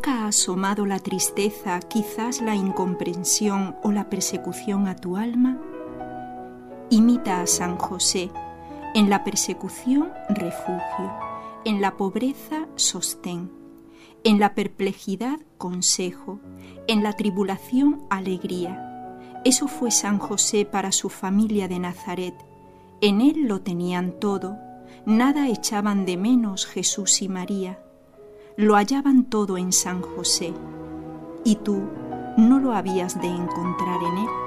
¿Nunca ha asomado la tristeza, quizás la incomprensión o la persecución a tu alma? Imita a San José. En la persecución, refugio. En la pobreza, sostén. En la perplejidad, consejo. En la tribulación, alegría. Eso fue San José para su familia de Nazaret. En él lo tenían todo. Nada echaban de menos Jesús y María. Lo hallaban todo en San José. ¿Y tú no lo habías de encontrar en él?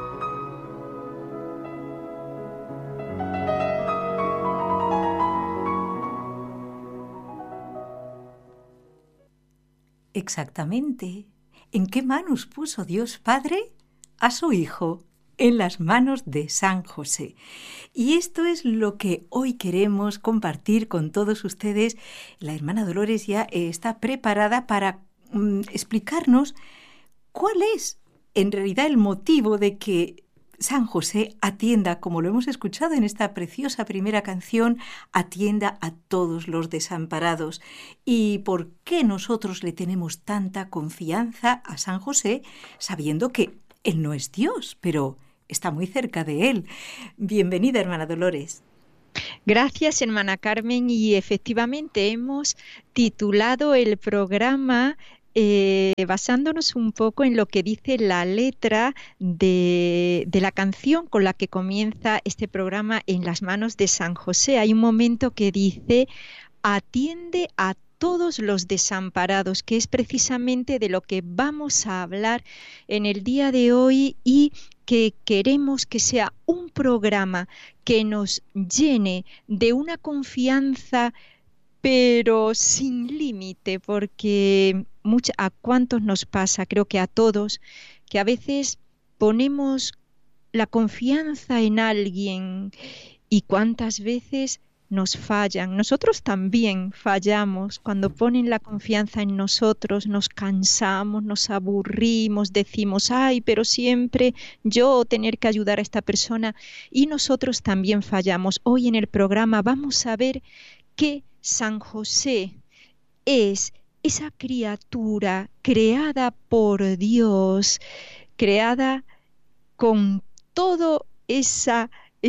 Exactamente. ¿En qué manos puso Dios Padre a su Hijo? En las manos de San José. Y esto es lo que hoy queremos compartir con todos ustedes. La hermana Dolores ya está preparada para explicarnos cuál es en realidad el motivo de que San José atienda, como lo hemos escuchado en esta preciosa primera canción, atienda a todos los desamparados. ¿Y por qué nosotros le tenemos tanta confianza a San José, sabiendo que él no es Dios, pero está muy cerca de él? Bienvenida, hermana Dolores. Gracias, hermana Carmen, y efectivamente hemos titulado el programa basándonos un poco en lo que dice la letra de la canción con la que comienza este programa, En las manos de San José. Hay un momento que dice: atiende a todos los desamparados, que es precisamente de lo que vamos a hablar en el día de hoy, y que queremos que sea un programa que nos llene de una confianza, pero sin límite, porque ¿a cuántos nos pasa? Creo que a todos, que a veces ponemos la confianza en alguien y cuántas veces nos fallan. Nosotros también fallamos cuando ponen la confianza en nosotros, nos cansamos, nos aburrimos, decimos, ay, pero siempre yo tener que ayudar a esta persona, y nosotros también fallamos. Hoy en el programa vamos a ver que San José es esa criatura creada por Dios, creada con todo esa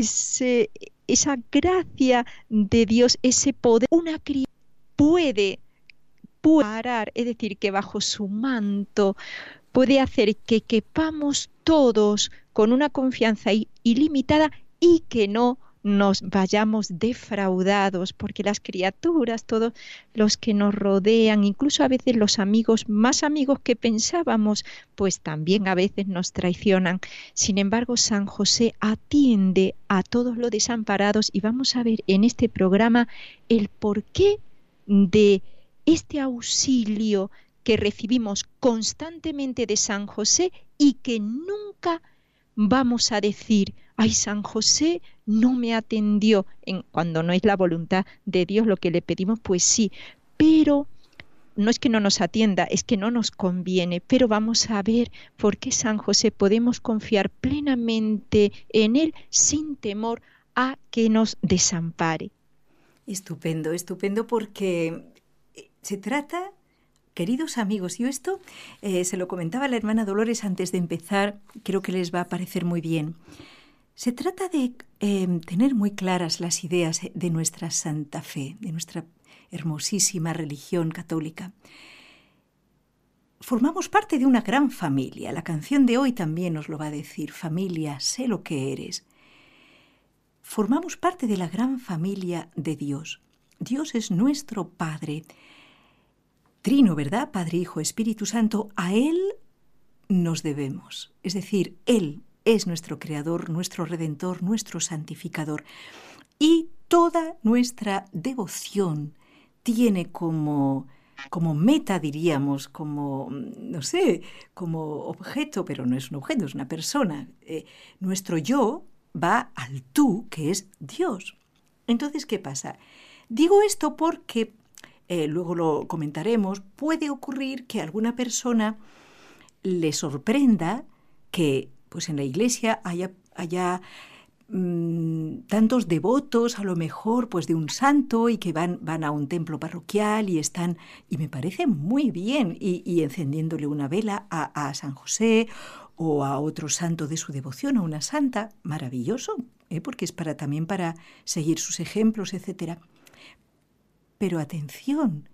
gracia de Dios, ese poder. Una criatura puede parar, es decir, que bajo su manto puede hacer que quepamos todos con una confianza ilimitada y que no nos vayamos defraudados, porque las criaturas, todos los que nos rodean, incluso a veces los amigos, más amigos que pensábamos, pues también a veces nos traicionan. Sin embargo, San José atiende a todos los desamparados, y vamos a ver en este programa el porqué de este auxilio que recibimos constantemente de San José, y que nunca vamos a decir, ay, San José no me atendió, cuando no es la voluntad de Dios lo que le pedimos, pues sí, pero no es que no nos atienda, es que no nos conviene. Pero vamos a ver por qué San José podemos confiar plenamente en él sin temor a que nos desampare. Estupendo, estupendo, porque se trata, queridos amigos, yo esto se lo comentaba a la hermana Dolores antes de empezar, creo que les va a parecer muy bien. Se trata de tener muy claras las ideas de nuestra santa fe, de nuestra hermosísima religión católica. Formamos parte de una gran familia. La canción de hoy también nos lo va a decir: familia, sé lo que eres. Formamos parte de la gran familia de Dios. Dios es nuestro Padre Trino, ¿verdad? Padre, Hijo, Espíritu Santo. A Él nos debemos. Es decir, Él es nuestro Creador, nuestro Redentor, nuestro Santificador. Y toda nuestra devoción tiene como meta, diríamos, como objeto, pero no es un objeto, es una persona. Nuestro yo va al tú, que es Dios. Entonces, ¿qué pasa? Digo esto porque, luego lo comentaremos, puede ocurrir que a alguna persona le sorprenda que pues en la iglesia haya tantos devotos a lo mejor pues de un santo y que van a un templo parroquial y están, y me parece muy bien, y encendiéndole una vela a San José o a otro santo de su devoción, a una santa, maravilloso, porque es también para seguir sus ejemplos, etc. Pero atención,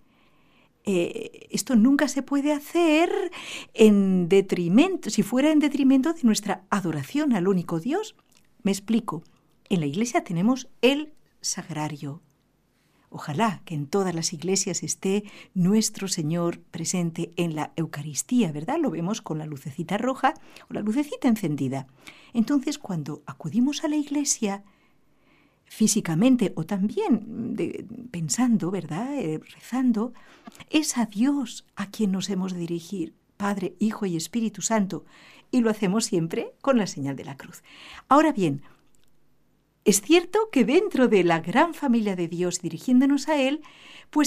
esto nunca se puede hacer en detrimento, si fuera en detrimento de nuestra adoración al único Dios. Me explico. En la iglesia tenemos el sagrario. Ojalá que en todas las iglesias esté nuestro Señor presente en la Eucaristía, ¿verdad? Lo vemos con la lucecita roja o la lucecita encendida. Entonces, cuando acudimos a la iglesia, físicamente o también pensando, ¿verdad? Rezando, es a Dios a quien nos hemos de dirigir, Padre, Hijo y Espíritu Santo, y lo hacemos siempre con la señal de la cruz. Ahora bien, es cierto que dentro de la gran familia de Dios, dirigiéndonos a Él, pues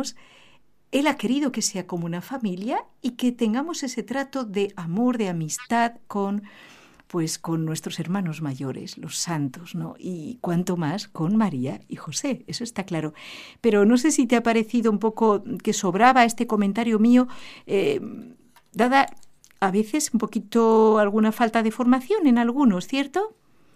Él ha querido que sea como una familia y que tengamos ese trato de amor, de amistad con nuestros hermanos mayores, los santos, ¿no? Y cuanto más con María y José, eso está claro. Pero no sé si te ha parecido un poco que sobraba este comentario mío, dada a veces un poquito alguna falta de formación en algunos, ¿cierto?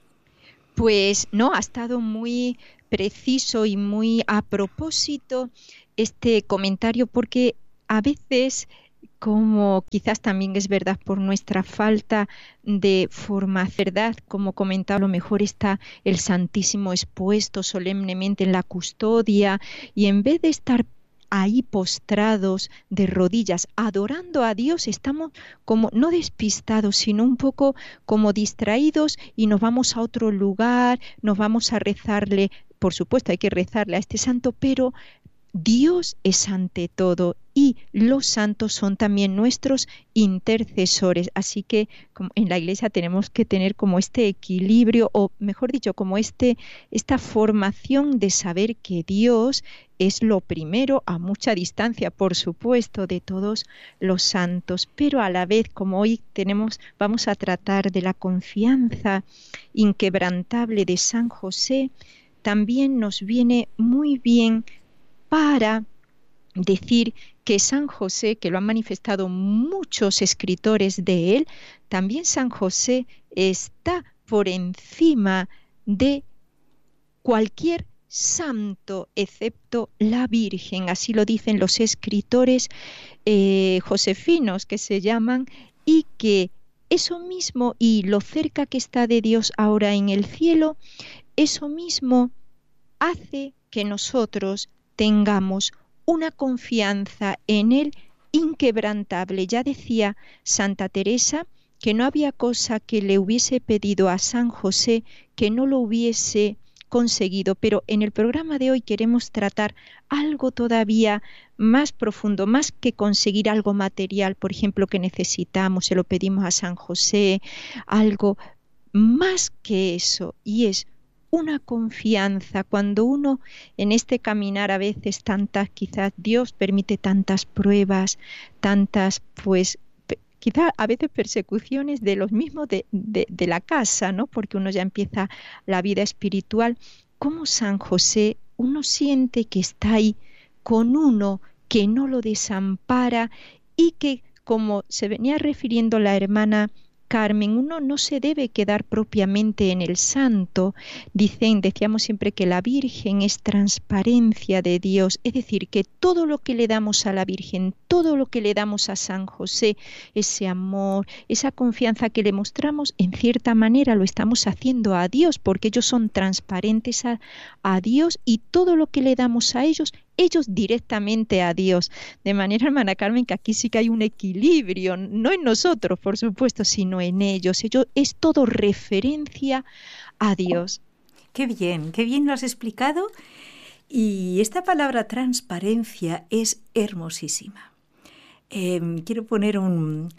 Pues no, ha estado muy preciso y muy a propósito este comentario, porque a veces, como quizás también es verdad por nuestra falta de formación, ¿verdad? Como comentaba, a lo mejor está el Santísimo expuesto solemnemente en la custodia y en vez de estar ahí postrados de rodillas adorando a Dios, estamos como no despistados, sino un poco como distraídos y nos vamos a otro lugar, nos vamos a rezarle, por supuesto hay que rezarle a este santo, pero Dios es ante todo y los santos son también nuestros intercesores. Así que como en la iglesia tenemos que tener como este equilibrio, o mejor dicho, como esta formación de saber que Dios es lo primero, a mucha distancia, por supuesto, de todos los santos, pero a la vez, como hoy vamos a tratar de la confianza inquebrantable de San José, también nos viene muy bien para decir que San José, que lo han manifestado muchos escritores de él, también San José está por encima de cualquier santo excepto la Virgen, así lo dicen los escritores josefinos que se llaman, y que eso mismo y lo cerca que está de Dios ahora en el cielo, eso mismo hace que nosotros tengamos una confianza en Él inquebrantable. Ya decía Santa Teresa que no había cosa que le hubiese pedido a San José que no lo hubiese conseguido, pero en el programa de hoy queremos tratar algo todavía más profundo, más que conseguir algo material, por ejemplo, que necesitamos, se lo pedimos a San José, algo más que eso, y es una confianza. Cuando uno en este caminar a veces quizás Dios permite tantas pruebas, tantas quizás a veces persecuciones de los mismos de la casa, ¿no? Porque uno ya empieza la vida espiritual. Como San José, uno siente que está ahí con uno, que no lo desampara y que, como se venía refiriendo la hermana Carmen, uno no se debe quedar propiamente en el santo. Decíamos siempre que la Virgen es transparencia de Dios, es decir, que todo lo que le damos a la Virgen, todo lo que le damos a San José, ese amor, esa confianza que le mostramos, en cierta manera lo estamos haciendo a Dios, porque ellos son transparentes a Dios, y todo lo que le damos a ellos directamente a Dios. De manera, hermana Carmen, que aquí sí que hay un equilibrio, no en nosotros, por supuesto, sino en ellos. Es todo referencia a Dios. Qué bien lo has explicado. Y esta palabra transparencia es hermosísima. Quiero poner un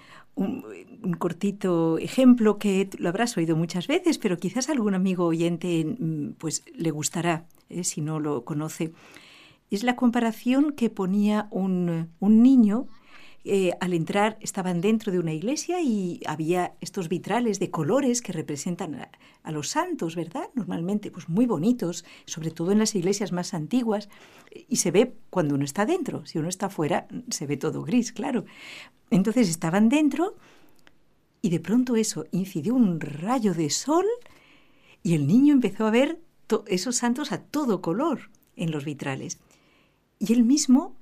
cortito ejemplo que lo habrás oído muchas veces, pero quizás a algún amigo oyente pues le gustará, si no lo conoce. Es la comparación que ponía un niño al entrar estaban dentro de una iglesia y había estos vitrales de colores que representan a los santos, ¿verdad? Normalmente pues muy bonitos, sobre todo en las iglesias más antiguas, y se ve cuando uno está dentro. Si uno está fuera se ve todo gris, claro. Entonces estaban dentro y de pronto eso, incidió un rayo de sol y el niño empezó a ver esos santos a todo color en los vitrales. Y él mismo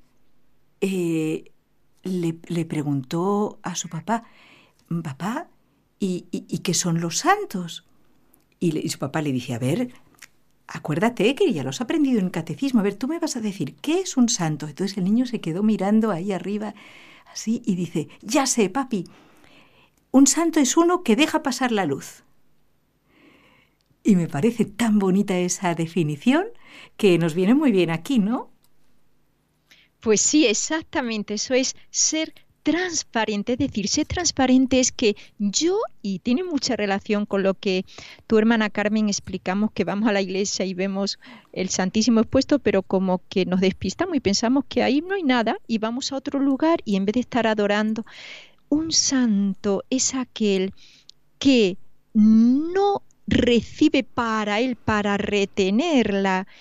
le preguntó a su papá, papá, ¿y qué son los santos? Y su papá le dice, a ver, acuérdate que ya lo has aprendido en el catecismo, a ver, tú me vas a decir, ¿qué es un santo? Entonces el niño se quedó mirando ahí arriba, así, y dice, ya sé, papi, un santo es uno que deja pasar la luz. Y me parece tan bonita esa definición que nos viene muy bien aquí, ¿no? Pues sí, exactamente, eso es ser transparente, es decir, ser transparente es que yo, y tiene mucha relación con lo que tu hermana Carmen explicamos, que vamos a la iglesia y vemos el Santísimo expuesto, pero como que nos despistamos y pensamos que ahí no hay nada y vamos a otro lugar y en vez de estar adorando, un santo es aquel que no recibe para él, para retener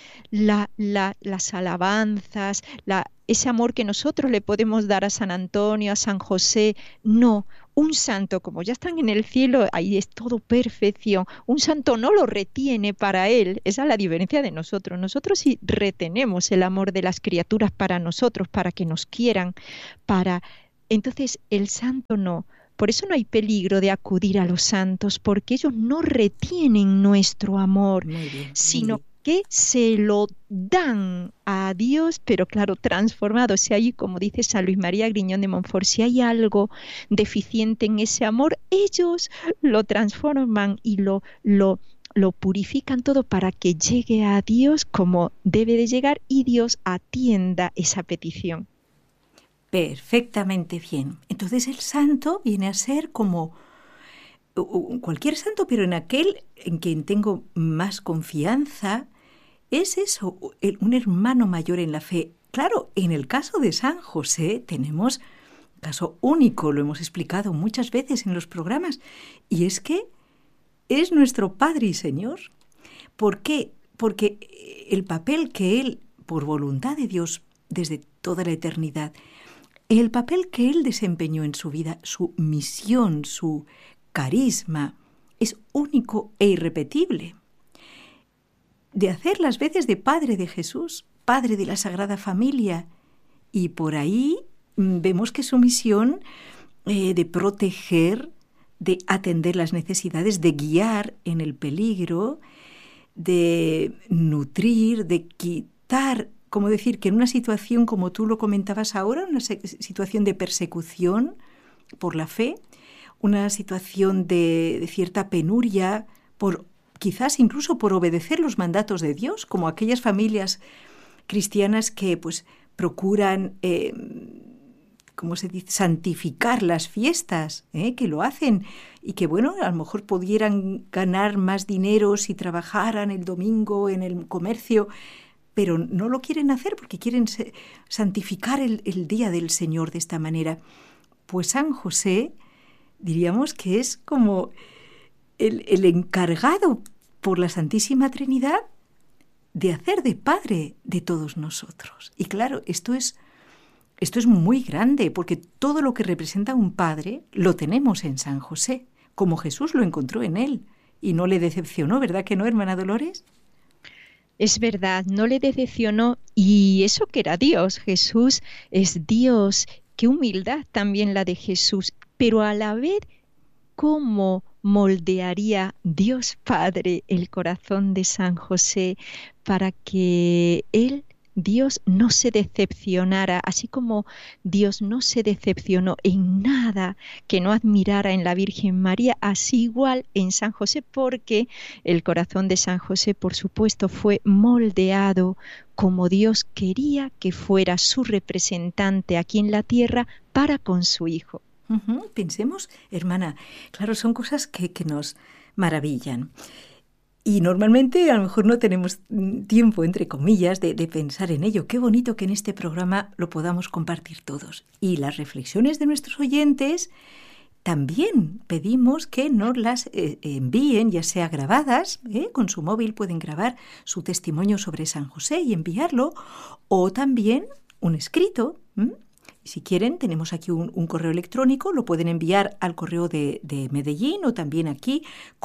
las alabanzas, ese amor que nosotros le podemos dar a San Antonio, a San José. No, un santo, como ya están en el cielo, ahí es todo perfección. Un santo no lo retiene para él. Esa es la diferencia de nosotros. Nosotros sí retenemos el amor de las criaturas para nosotros, para que nos quieran, Entonces el santo no. Por eso no hay peligro de acudir a los santos, porque ellos no retienen nuestro amor, sino que se lo dan a Dios, pero claro, transformado. Si hay, como dice San Luis María Griñón de Montfort, si hay algo deficiente en ese amor, ellos lo transforman y lo purifican todo para que llegue a Dios como debe de llegar y Dios atienda esa petición. Perfectamente bien. Entonces el santo viene a ser como cualquier santo, pero en aquel en quien tengo más confianza, es eso, un hermano mayor en la fe. Claro, en el caso de San José tenemos un caso único, lo hemos explicado muchas veces en los programas, y es que es nuestro Padre y Señor. ¿Por qué? Porque el papel que Él, por voluntad de Dios, desde toda la eternidad, el papel que Él desempeñó en su vida, su misión, su carisma, es único e irrepetible. De hacer las veces de Padre de Jesús, Padre de la Sagrada Familia, y por ahí vemos que su misión de proteger, de atender las necesidades, de guiar en el peligro, de nutrir, de quitar, como decir, que en una situación como tú lo comentabas ahora, una situación de persecución por la fe, una situación de cierta penuria, quizás incluso por obedecer los mandatos de Dios, como aquellas familias cristianas que pues procuran, ¿cómo se dice?, santificar las fiestas, que lo hacen, y que bueno, a lo mejor pudieran ganar más dinero si trabajaran el domingo en el comercio, pero no lo quieren hacer porque quieren santificar el día del Señor de esta manera. Pues San José, diríamos que es como el encargado por la Santísima Trinidad de hacer de Padre de todos nosotros. Y claro, esto es muy grande, porque todo lo que representa un Padre lo tenemos en San José, como Jesús lo encontró en él, y no le decepcionó, ¿verdad que no, hermana Dolores? Es verdad, no le decepcionó, y eso que era Dios. Jesús es Dios. Qué humildad también la de Jesús, pero a la vez, ¿cómo moldearía Dios Padre el corazón de San José para que él, Dios, no se decepcionara, así como Dios no se decepcionó en nada que no admirara en la Virgen María, así igual en San José, porque el corazón de San José, por supuesto, fue moldeado como Dios quería que fuera su representante aquí en la tierra para con su Hijo. Pensemos, hermana, claro, son cosas que nos maravillan. Y normalmente a lo mejor no tenemos tiempo, entre comillas, de pensar en ello. Qué bonito que en este programa lo podamos compartir todos. Y las reflexiones de nuestros oyentes también pedimos que nos las envíen, ya sea grabadas, con su móvil pueden grabar su testimonio sobre San José y enviarlo, o también un escrito. Si quieren, tenemos aquí un correo electrónico, lo pueden enviar al correo de Medellín o también aquí,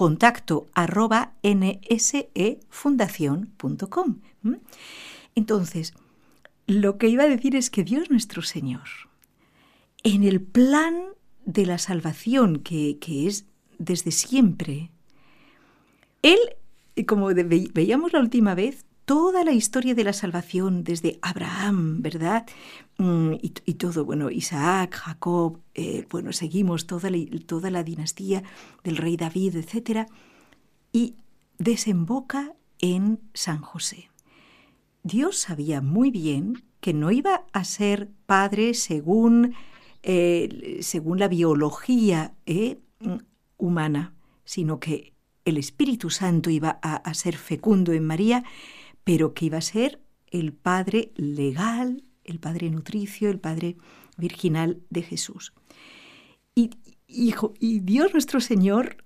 contacto@nsefundacion.com. Entonces, lo que iba a decir es que Dios nuestro Señor, en el plan de la salvación que es desde siempre, Él, como veíamos la última vez, toda la historia de la salvación desde Abraham, ¿verdad? Y todo, bueno, Isaac, Jacob, seguimos toda la dinastía del rey David, etc. Y desemboca en San José. Dios sabía muy bien que no iba a ser padre según la biología humana, sino que el Espíritu Santo iba a ser fecundo en María, pero que iba a ser el Padre legal, el Padre nutricio, el Padre virginal de Jesús. Y Dios nuestro Señor,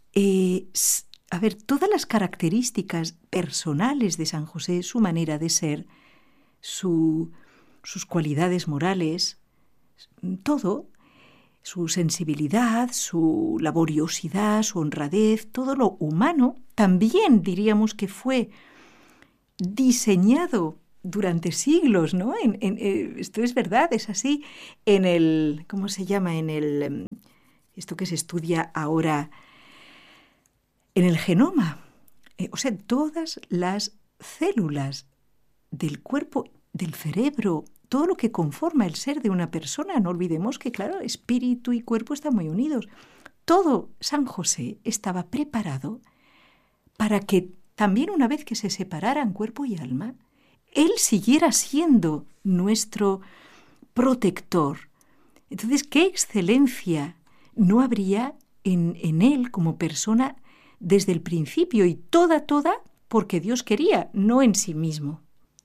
todas las características personales de San José, su manera de ser, sus cualidades morales, todo, su sensibilidad, su laboriosidad, su honradez, todo lo humano, también diríamos que fue diseñado durante siglos, ¿no? Esto es verdad, es así, en el, ¿cómo se llama? Esto que se estudia ahora, en el genoma. Todas las células del cuerpo, del cerebro, todo lo que conforma el ser de una persona. No olvidemos que, claro, espíritu y cuerpo están muy unidos. Todo San José estaba preparado para que también una vez que se separaran cuerpo y alma, Él siguiera siendo nuestro protector. Entonces, ¿qué excelencia no habría en Él como persona desde el principio? Y toda, porque Dios quería, no en sí mismo.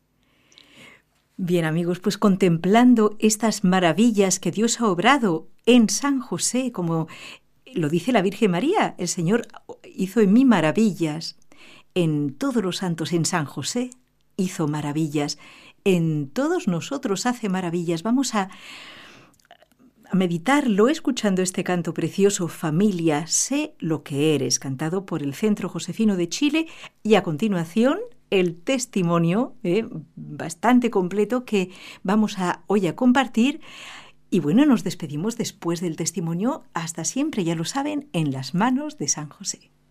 Bien, amigos, pues contemplando estas maravillas que Dios ha obrado en San José, como lo dice la Virgen María, el Señor hizo en mí maravillas. En todos los santos, en San José hizo maravillas, en todos nosotros hace maravillas. Vamos a meditarlo escuchando este canto precioso, Familia, sé lo que eres, cantado por el Centro Josefino de Chile, y a continuación el testimonio bastante completo que vamos hoy a compartir. Y bueno, nos despedimos después del testimonio, hasta siempre, ya lo saben, en las manos de San José.